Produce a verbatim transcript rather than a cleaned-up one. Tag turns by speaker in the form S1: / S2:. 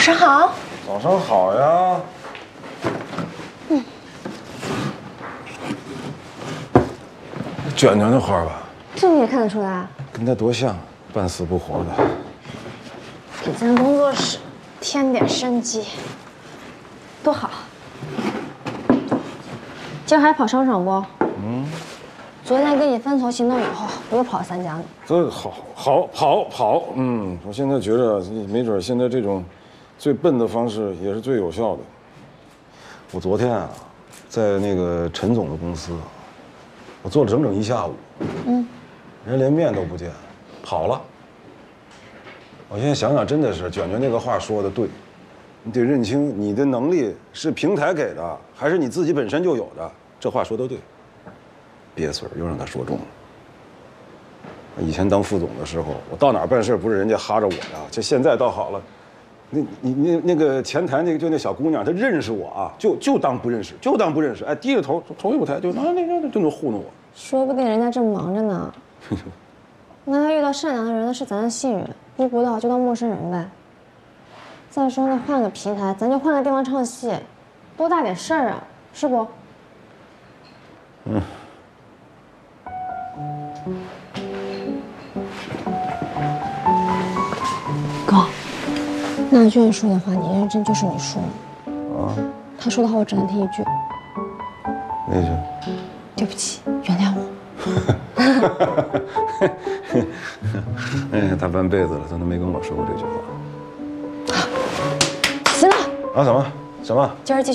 S1: 上好。
S2: 早上好呀。嗯。卷卷的花吧？
S1: 这你也看得出来？
S2: 跟他多像，半死不活的。
S1: 给咱工作室添点生机，多好。今儿还跑商场不？嗯。昨天跟你分头行动以后，不是跑三家呢？
S2: 这好好跑跑，嗯，我现在觉得没准现在这种最笨的方式也是最有效的。我昨天啊，在那个陈总的公司，我坐了整整一下午，嗯，人连面都不见，跑了。我现在想想，真的是卷卷那个话说的对，你得认清你的能力是平台给的，还是你自己本身就有的。这话说的对。憋嘴又让他说中了。以前当副总的时候，我到哪儿办事不是人家哈着我呀？这现在倒好了，那你那那个前台那个就那小姑娘，她认识我啊，就就当不认识，就当不认识，哎，低着头头也不抬，就啊那个就能糊弄我。
S1: 说不定人家正忙着呢。那要遇到善良的人，那是咱的幸运；遇不到就当陌生人呗。再说那换个平台，咱就换个地方唱戏，多大点事儿啊，是不？嗯。哥，那娟说的话，你认真就是你说。啊？他说的话我只能听一句。
S2: 哪句？
S1: 对不起，原谅我。
S2: 哎，大半辈子了，他都没跟我说过这句话。
S1: 行了。
S2: 啊？怎么？什么？
S1: 今儿继续。